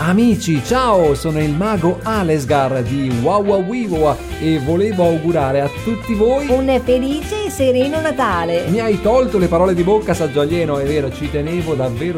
Amici, ciao, sono il mago Alesgar di Wawawiwa e volevo augurare a tutti voi un felice e sereno Natale. Mi hai tolto le parole di bocca, saggio alieno, è vero, ci tenevo davvero